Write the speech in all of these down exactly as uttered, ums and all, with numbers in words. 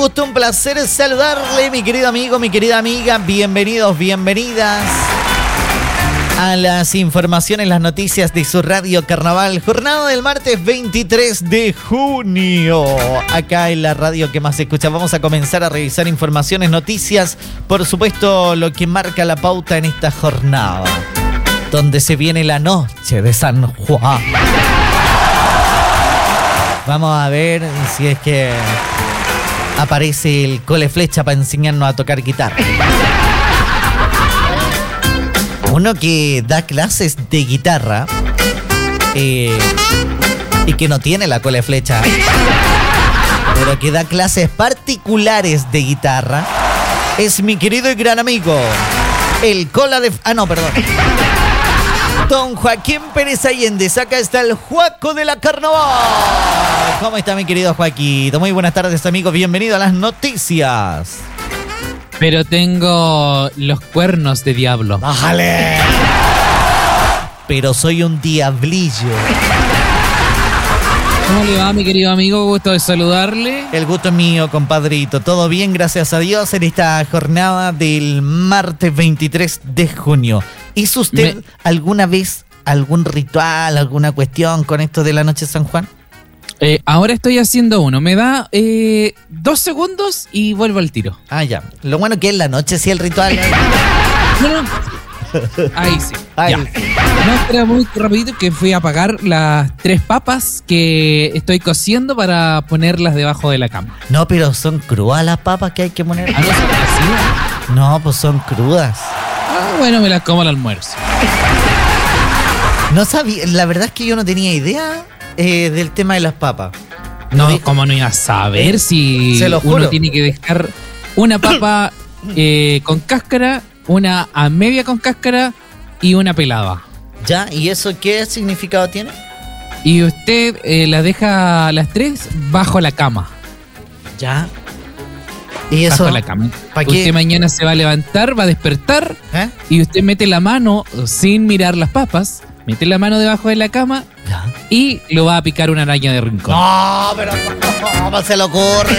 Gusto, un placer saludarle, mi querido amigo, mi querida amiga. Bienvenidos, bienvenidas a las informaciones, las noticias de su Radio Carnaval. Jornada del martes veintitrés de junio. Acá en la radio que más se escucha. Vamos a comenzar a revisar informaciones, noticias. Por supuesto, lo que marca la pauta en esta jornada, donde se viene la noche de San Juan. Vamos a ver si es que aparece el cole flecha para enseñarnos a tocar guitarra. Uno que da clases de guitarra eh, y que no tiene la cole flecha, pero que da clases particulares de guitarra, es mi querido y gran amigo, el cola de... Ah, no, perdón. Don Joaquín Pérez Allende. Acá está el Juaco de la Carnaval. ¿Cómo está, mi querido Joaquito? Muy buenas tardes, amigos. Bienvenido a las noticias. Pero tengo los cuernos de diablo. ¡Bájale! Pero soy un diablillo. ¿Cómo le va, mi querido amigo? Gusto de saludarle. El gusto es mío, compadrito. Todo bien, gracias a Dios, en esta jornada del martes veintitrés de junio. ¿Hizo usted Me... alguna vez algún ritual, alguna cuestión con esto de la noche de San Juan? Eh, ahora estoy haciendo uno. Me da eh, dos segundos y vuelvo al tiro. Ah, ya. Lo bueno que es la noche, sí, el ritual. No, no. Ahí sí. Ahí ya. sí. No, espera muy rapidito que fui a apagar las tres papas que estoy cociendo para ponerlas debajo de la cama. No, pero son crudas las papas que hay que poner. ¿Ah, no son cocidas? No, pues son crudas. Ah, bueno, me las como al almuerzo. No sabía, la verdad es que yo no tenía idea eh, del tema de las papas. No, no ¿cómo no iba a saber si se lo juro. Uno tiene que dejar una papa eh, con cáscara, una a media con cáscara y una pelada? ¿Ya? ¿Y eso qué significado tiene? Y usted eh, las deja las tres bajo la cama. ¿Ya? ¿Y eso? Bajo la cama. ¿Para qué? Usted mañana se va a levantar, va a despertar, ¿eh? Y usted mete la mano sin mirar las papas, mete la mano debajo de la cama, ¿ya? Y lo va a picar una araña de rincón. No, pero ¿cómo se le ocurre?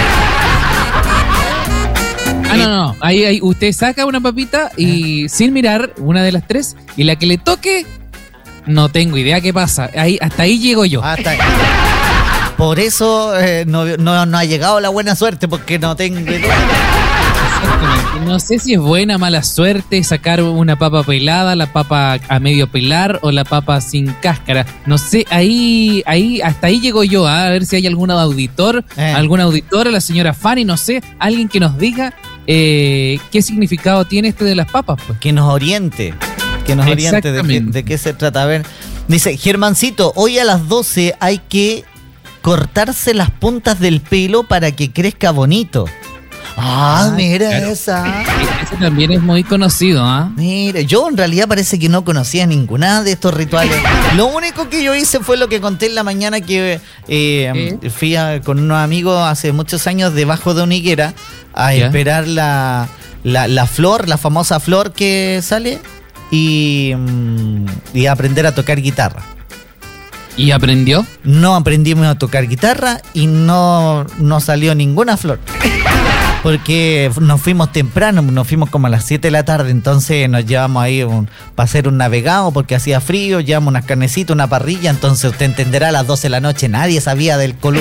Ah, no, no, ahí, ahí usted saca una papita y ¿eh? Sin mirar una de las tres, y la que le toque, no tengo idea qué pasa. Ahí, hasta ahí llego yo. Hasta ahí. Por eso eh, no, no, no ha llegado la buena suerte, porque no tengo idea. Exactamente. No sé si es buena o mala suerte sacar una papa pelada, la papa a medio pelar o la papa sin cáscara. No sé, ahí, ahí, hasta ahí llego yo, ¿eh? A ver si hay algún auditor, eh. algún auditor, la señora Fanny, no sé, alguien que nos diga eh, qué significado tiene este de las papas. Pues. Que nos oriente, que nos oriente de qué, de qué se trata. A ver, dice, Germancito, hoy a las doce hay que cortarse las puntas del pelo para que crezca bonito. Ah, ah mira, claro. Esa. Ese también es muy conocido, ¿ah? ¿eh? Mira, yo en realidad parece que no conocía ninguna de estos rituales. Lo único que yo hice fue lo que conté en la mañana, que eh, ¿Eh? fui a, con unos amigos hace muchos años debajo de una higuera a ¿Ya? esperar la, la, la flor, la famosa flor que sale y, y aprender a tocar guitarra. ¿Y aprendió? No aprendimos a tocar guitarra y no, no salió ninguna flor. Porque nos fuimos temprano, nos fuimos como a las siete de la tarde, entonces nos llevamos ahí un, para hacer un navegado porque hacía frío, llevamos unas carnecitas, una parrilla, entonces usted entenderá, a las doce de la noche nadie sabía del color.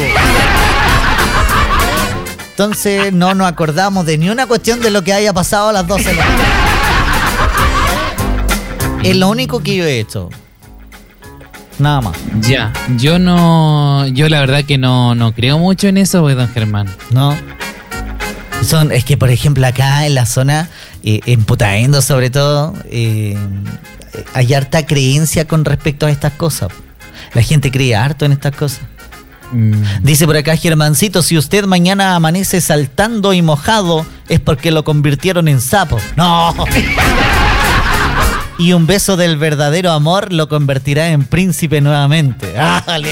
Entonces no nos acordamos de ni una cuestión de lo que haya pasado a las doce de la noche. Es lo único que yo he hecho. Nada más. Ya, yo no, yo la verdad que no, no creo mucho en eso, pues, don Germán. No. Son, es que, por ejemplo, acá en la zona, eh, en Putaendo sobre todo, eh, hay harta creencia con respecto a estas cosas. La gente cree harto en estas cosas. Mm. Dice por acá Germancito, si usted mañana amanece saltando y mojado, es porque lo convirtieron en sapo. ¡No! Y un beso del verdadero amor lo convertirá en príncipe nuevamente. ¡Ájale!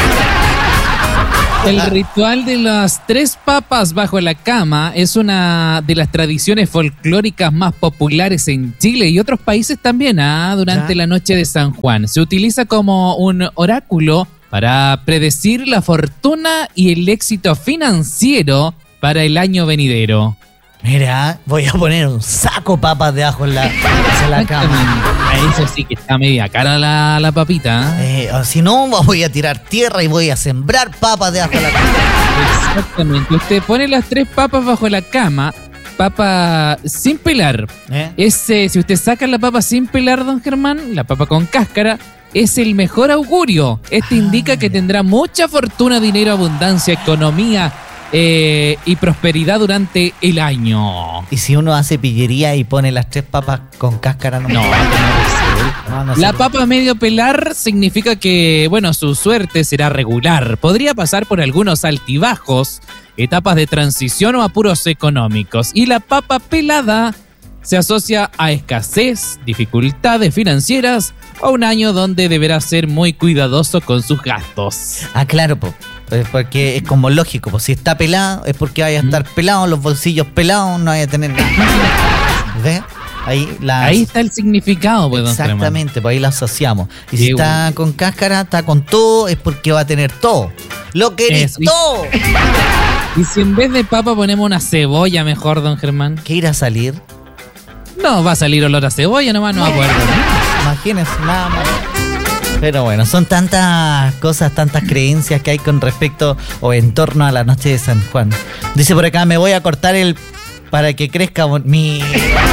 El ritual de las tres papas bajo la cama es una de las tradiciones folclóricas más populares en Chile y otros países también, ¿ah? Durante ¿Ya? la noche de San Juan. Se utiliza como un oráculo para predecir la fortuna y el éxito financiero para el año venidero. Mira, voy a poner un saco papas de ajo en la, en la cama. Eso sí que está media cara la, la papita. ¿eh? Eh, o si no, voy a tirar tierra y voy a sembrar papas de ajo en la cama. Exactamente. Usted pone las tres papas bajo la cama, papa sin pelar. ¿Eh? Ese, si usted saca la papa sin pelar, don Germán, la papa con cáscara, es el mejor augurio. Este ah, indica que tendrá mucha fortuna, dinero, abundancia, economía eh, y prosperidad durante el año. ¿Y si uno hace pillería y pone las tres papas con cáscara? No, no, no, no, no La papa medio pelar significa que, bueno, su suerte será regular. Podría pasar por algunos altibajos, etapas de transición o apuros económicos. Y la papa pelada se asocia a escasez, dificultades financieras o un año donde deberá ser muy cuidadoso con sus gastos. Ah, claro, pues. Porque es como lógico, pues si está pelado es porque vaya a estar pelado, los bolsillos pelados, no vaya a tener nada. ¿Ves? Ahí, las... ahí está el significado, pues. Exactamente, pues ahí lo asociamos. Y si está bueno. con cáscara, está con todo, es porque va a tener todo. ¡Lo querés todo! Y si en vez de papa ponemos una cebolla mejor, don Germán. ¿Qué irá a salir? No, va a salir olor a cebolla nomás, no va a poder dormir. Imagínense, nada más. Pero bueno, son tantas cosas, tantas creencias que hay con respecto o en torno a la noche de San Juan. Dice por acá, me voy a cortar el... para que crezca mi...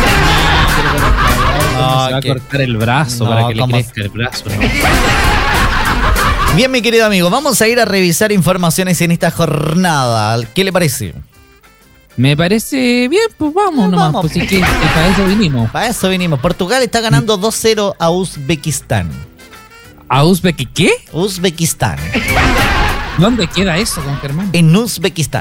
No, se va a cortar el brazo no, para que ¿cómo? le crezca el brazo. ¿No? Bien, mi querido amigo, vamos a ir a revisar informaciones en esta jornada. ¿Qué le parece? Me parece bien, pues vamos no, nomás, vamos. Pues sí que, que para eso vinimos. Para eso vinimos. Portugal está ganando dos cero a Uzbekistán. ¿A Uzbek qué? Uzbekistán. ¿Dónde queda eso, don Germán? En Uzbekistán.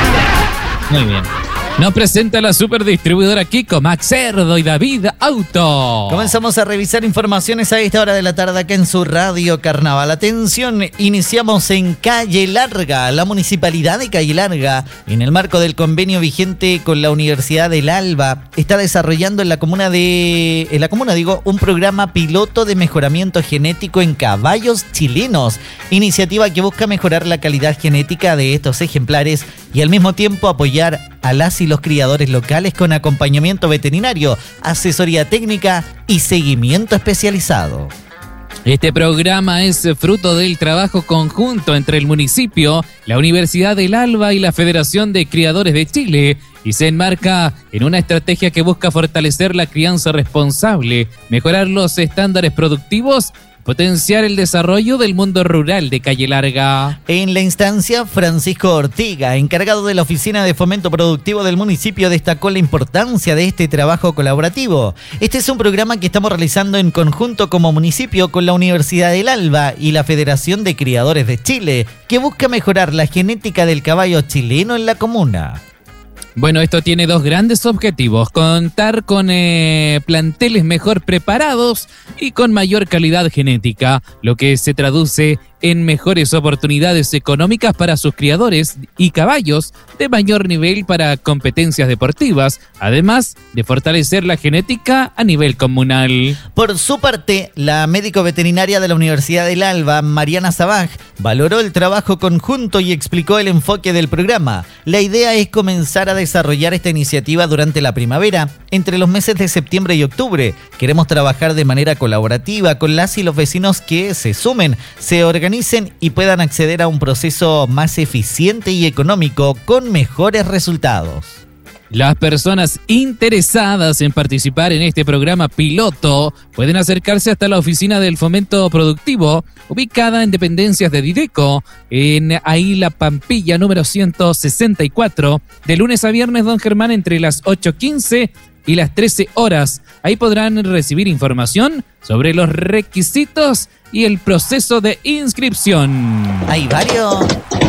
Muy bien. Nos presenta la superdistribuidora Kiko, Max Cerdo y David Auto. Comenzamos a revisar informaciones a esta hora de la tarde acá en su Radio Carnaval. Atención, iniciamos en Calle Larga. La Municipalidad de Calle Larga, en el marco del convenio vigente con la Universidad del Alba, está desarrollando en la comuna de, en la comuna digo, un programa piloto de mejoramiento genético en caballos chilenos. Iniciativa que busca mejorar la calidad genética de estos ejemplares y al mismo tiempo apoyar a las y los criadores locales con acompañamiento veterinario, asesoría técnica y seguimiento especializado. Este programa es fruto del trabajo conjunto entre el municipio, la Universidad del Alba y la Federación de Criadores de Chile y se enmarca en una estrategia que busca fortalecer la crianza responsable, mejorar los estándares productivos, potenciar el desarrollo del mundo rural de Calle Larga. En la instancia, Francisco Ortiga, encargado de la Oficina de Fomento Productivo del municipio, destacó la importancia de este trabajo colaborativo. Este es un programa que estamos realizando en conjunto como municipio con la Universidad del Alba y la Federación de Criadores de Chile, que busca mejorar la genética del caballo chileno en la comuna. Bueno, esto tiene dos grandes objetivos: contar con eh, planteles mejor preparados y con mayor calidad genética, lo que se traduce en mejores oportunidades económicas para sus criadores y caballos de mayor nivel para competencias deportivas, además de fortalecer la genética a nivel comunal. Por su parte, la médico veterinaria de la Universidad del Alba, Mariana Sabaj, valoró el trabajo conjunto y explicó el enfoque del programa. La idea es comenzar a desarrollar esta iniciativa durante la primavera, entre los meses de septiembre y octubre. Queremos trabajar de manera colaborativa con las y los vecinos que se sumen, se organizan y puedan acceder a un proceso más eficiente y económico con mejores resultados. Las personas interesadas en participar en este programa piloto pueden acercarse hasta la oficina del Fomento Productivo, ubicada en dependencias de Dideco, en Aila Pampilla número ciento sesenta y cuatro, de lunes a viernes, don Germán, entre las ocho quince y las trece horas. Ahí podrán recibir información sobre los requisitos y el proceso de inscripción. Hay varios...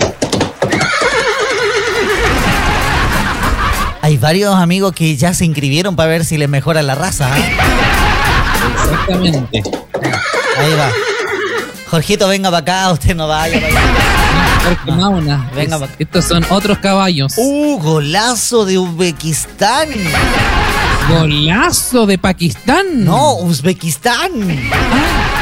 Hay varios amigos que ya se inscribieron para ver si les mejora la raza. ¿eh? Exactamente. Ahí va. Jorgito, venga para acá, usted no vaya para allá. No, Mauna, venga es, estos son otros caballos. ¡Uh, golazo de Uzbekistán! ¿Golazo de Pakistán? No, Uzbekistán. Ah,